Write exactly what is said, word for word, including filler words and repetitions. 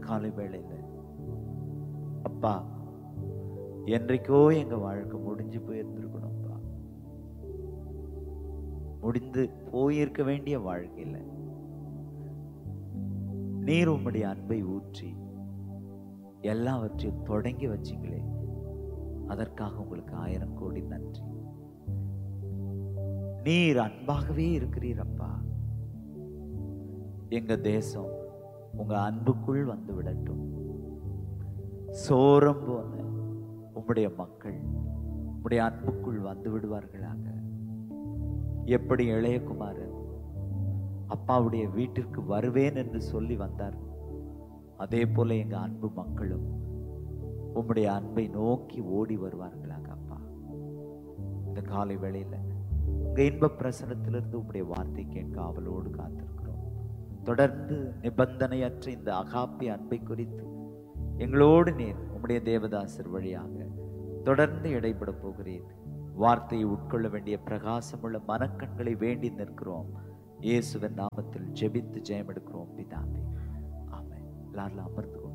காலை வேளையில அப்பா, என்றைக்கோ எங்க வாழ்க்கை முடிஞ்சு போயிருந்திருக்கணும்ப்பா. முடிந்து போயிருக்க வேண்டிய வாழ்க்கையில நீர் உம்முடைய அன்பை ஊற்றி எல்லாவற்றையும் தொடங்கி வச்சிங்களே, அதற்காக உங்களுக்கு ஆயிரம் கோடி நன்றி. நீர் அன்பாகவே இருக்கிறீர் அப்பா. எங்க தேசம் உங்க அன்புக்குள் வந்து விடட்டும். சோரம் போன உம்முடைய மக்கள் உம்முடைய அன்புக்குள் வந்து விடுவார்களாக. எப்படி இளையகுமாரன் அப்பாவுடைய வீட்டிற்கு வருவேன் என்று சொல்லி வந்தார், அதே போல எங்க அன்பு மக்களும் உம்முடைய அன்பை நோக்கி ஓடி வருவார்களாக. அப்பா, இந்த காலை வேளையில உங்க இன்ப பிரசனத்திலிருந்து உம்முடைய வார்த்தை கேட்க ஆவலோடு காத்திருக்கிறோம். தொடர்ந்து நிபந்தனையற்ற இந்த அகாப்பி அன்பை குறித்து எங்களோடு நீர் உம்முடைய தேவதாசர் வழியாக தொடர்ந்து இடைப்பட போகிறீர். வார்த்தையை உட்கொள்ள வேண்டிய பிரகாசமுள்ள மனக்கண்களை வேண்டி நிற்கிறோம். இயேசுவின் நாமத்தில் ஜெபித்து ஜெயம் எடுக்கிறோம் பிதாவே, ஆமென். எல்லாரும் அமர்ந்து